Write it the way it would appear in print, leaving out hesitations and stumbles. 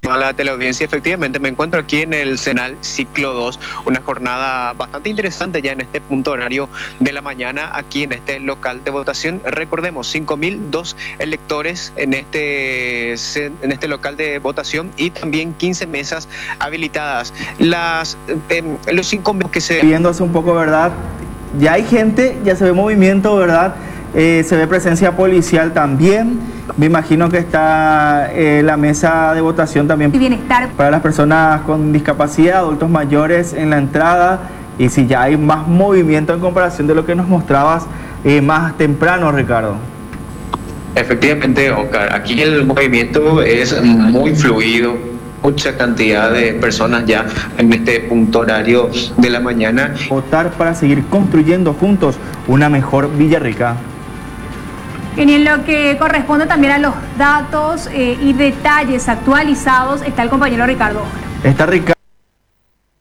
A la teleaudiencia, efectivamente, me encuentro aquí en el Senal Ciclo 2, una jornada bastante interesante ya en este punto horario de la mañana, aquí en este local de votación. Recordemos, 5.002 electores en este local de votación y también 15 mesas habilitadas. Los inconvenientes que se... Viendo hace un poco, ¿verdad? Ya hay gente, ya se ve movimiento, ¿verdad? Se ve presencia policial también. Me imagino que está la mesa de votación también Bienestar para las personas con discapacidad, adultos mayores en la entrada. Y si ya hay más movimiento en comparación de lo que nos mostrabas más temprano, Ricardo. Efectivamente, Oscar, aquí el movimiento es muy fluido, mucha cantidad de personas ya en este punto horario de la mañana. Votar para seguir construyendo juntos una mejor Villarrica. y en lo que corresponde también a los datos y detalles actualizados está el compañero Ricardo. Está Ricardo.